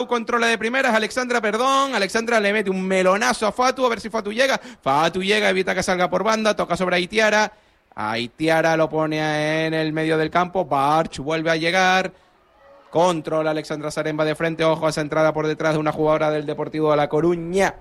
Controla de primeras, Alexandra le mete un melonazo a Fatu, a ver si Fatu llega, evita que salga por banda, toca sobre Aitiara lo pone en el medio del campo, Barch vuelve a llegar, controla Alexandra Zaremba de frente, ojo a esa entrada por detrás de una jugadora del Deportivo de La Coruña,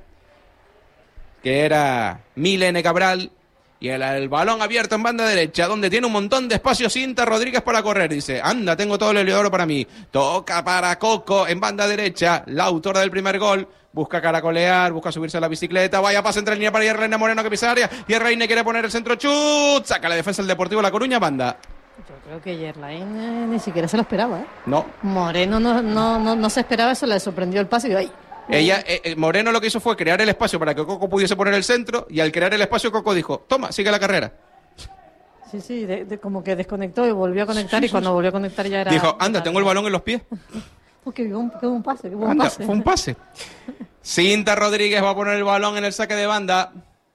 que era Milene Cabral. Y el balón abierto en banda derecha, donde tiene un montón de espacio Cinta Rodríguez para correr. Dice, anda, tengo todo el Heliodoro para mí. Toca para Coco en banda derecha, la autora del primer gol. Busca caracolear, busca subirse a la bicicleta. Vaya pase entre línea para Yerlaine Moreno que pisa área. Yerlaine quiere poner el centro, chut. Saca la defensa del Deportivo La Coruña, banda. Yo creo que Yerlaine ni siquiera se lo esperaba, ¿eh? No. Moreno no se esperaba eso, le sorprendió el pase y ¡ay! Moreno lo que hizo fue crear el espacio para que Coco pudiese poner el centro, y al crear el espacio Coco dijo, toma, sigue la carrera. Sí, como que desconectó y volvió a conectar, y cuando volvió a conectar ya era... Dijo, anda, tengo el balón en los pies. Qué buen pase, Fue un pase. Cinta Rodríguez va a poner el balón en el saque de banda.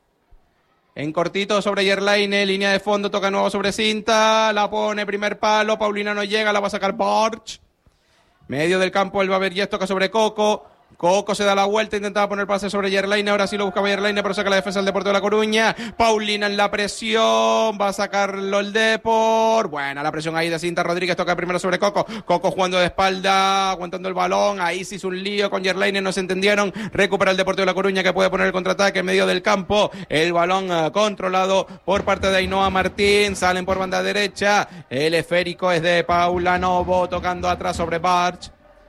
En cortito sobre Yerlaine, línea de fondo, toca nuevo sobre Cinta, la pone, primer palo, Paulina no llega, la va a sacar Borch. Medio del campo, el Bavergés toca sobre Coco. Coco se da la vuelta, intentaba poner pase sobre Yerlaine, ahora sí lo buscaba Yerlaine, pero saca la defensa del Deportivo de La Coruña. Paulina en la presión, va a sacarlo el Depor. Buena la presión ahí de Cinta Rodríguez, toca primero sobre Coco. Coco jugando de espalda, aguantando el balón, ahí sí hizo un lío con Yerlaine, no se entendieron. Recupera el Deportivo de La Coruña, que puede poner el contraataque en medio del campo. El balón controlado por parte de Ainhoa Martín, salen por banda derecha. El esférico es de Paula Novo, tocando atrás sobre Barch.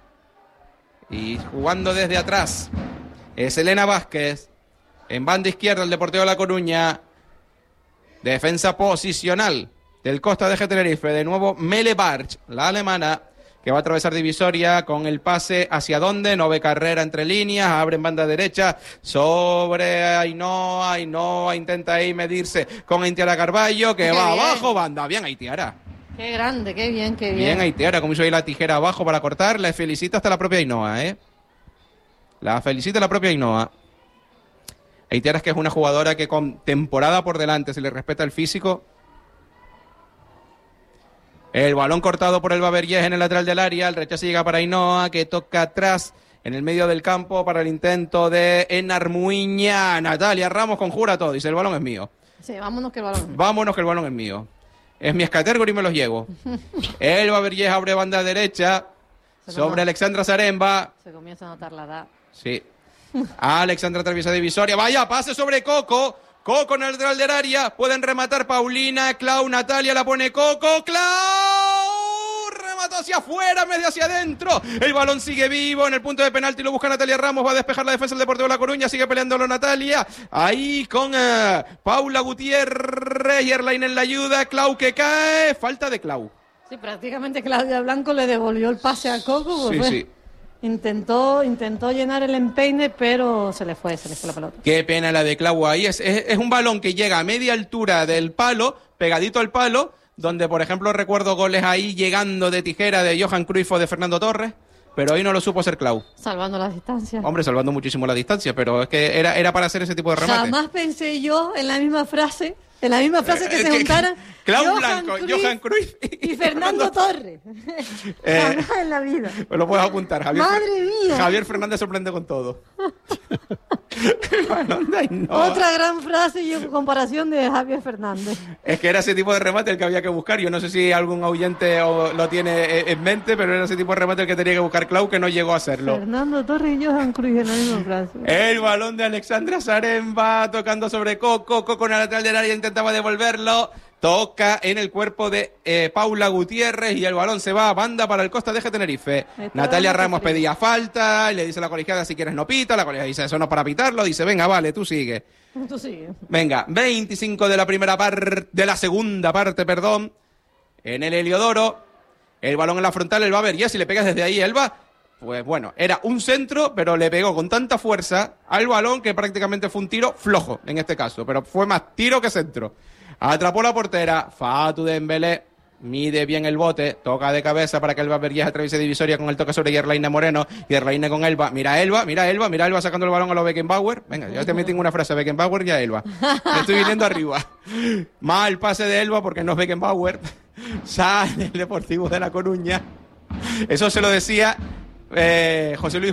Y jugando desde atrás es Elena Vázquez. En banda izquierda el Deportivo de La Coruña. Defensa posicional del Costa de Tenerife. De nuevo Mele Barch, la alemana, que va a atravesar divisoria con el pase hacia donde. No ve carrera entre líneas. Abre en banda derecha sobre Ainhoa. Ainhoa intenta ahí medirse con Aitiara Carballo, que va abajo. Banda bien Aitiara. Qué grande, qué bien. Bien Aitiara, como hizo ahí la tijera abajo para cortar. La felicita hasta la propia Ainhoa, La felicita la propia Ainhoa. Aitiara es que es una jugadora que con temporada por delante se le respeta el físico. El balón cortado por el Bavergés en el lateral del área. El rechazo llega para Ainhoa, que toca atrás en el medio del campo para el intento de Enarmuiña. Natalia Ramos conjura todo. Dice, el balón es mío. Sí, vámonos que el balón es mío. Vámonos que el balón es mío. Es mi escatergor y me los llevo. El Bavergés abre banda derecha sobre Alexandra Zaremba. Se comienza a notar la edad. Sí. Alexandra atraviesa divisoria. Vaya, pase sobre Coco. Coco en el lateral del área. Pueden rematar Paulina, Clau, Natalia, la pone Coco. ¡Clau! Remató hacia afuera, en vez de hacia adentro. El balón sigue vivo en el punto de penalti. Lo busca Natalia Ramos. Va a despejar la defensa del Deportivo de La Coruña. Sigue peleándolo Natalia. Ahí con Paula Gutiérrez. Yerlaine en la ayuda. Clau que cae. Falta de Clau. Sí, prácticamente Claudia Blanco le devolvió el pase a Coco. Sí. Intentó llenar el empeine, pero se le fue la pelota. Qué pena la de Clau ahí. Es un balón que llega a media altura del palo, pegadito al palo, donde, por ejemplo, recuerdo goles ahí llegando de tijera de Johan Cruyff o de Fernando Torres, pero ahí no lo supo hacer Clau. Salvando la distancia. Hombre, salvando muchísimo la distancia, pero es que era para hacer ese tipo de remate. Jamás pensé yo en la misma frase que se juntaran Clau Blanco, Johan Cruyff y Fernando Torres. Jamás en la vida. Pues lo puedes apuntar, Javier. ¡Madre mía! Javier Fernández sorprende con todo. Otra gran frase y comparación de Javier Fernández. Es que era ese tipo de remate el que había que buscar. Yo no sé si algún oyente lo tiene en mente, pero era ese tipo de remate el que tenía que buscar Clau, que no llegó a hacerlo. Fernando Torres y Johan Cruyff en la misma frase. El balón de Alexandra Zaremba tocando sobre Coco. Coco en el lateral del área intentaba devolverlo. Toca en el cuerpo de Paula Gutiérrez y el balón se va a banda para el Costa de Tenerife. Natalia Ramos pedía falta y le dice a la colegiada, si quieres no pita. La colegiada dice, eso no es para pitarlo. Dice, venga, vale, tú sigue. Tú sigue. Venga, 25 de la segunda parte, en el Heliodoro. El balón en la frontal, el Bavergés, si le pegas desde ahí, Elba. Pues bueno, era un centro, pero le pegó con tanta fuerza al balón que prácticamente fue un tiro flojo en este caso, pero fue más tiro que centro. Atrapó la portera, Fatou Dembélé, mide bien el bote, toca de cabeza para que el Bavergés atraviese divisoria con el toque sobre Yerlaine Moreno, Yerlaine con Elba, mira Elba sacando el balón a los Beckenbauer. Venga, yo también tengo una frase, Beckenbauer y a Elba. Me estoy viniendo arriba. Mal pase de Elba porque no es Beckenbauer. Sale el Deportivo de La Coruña. Eso se lo decía José Luis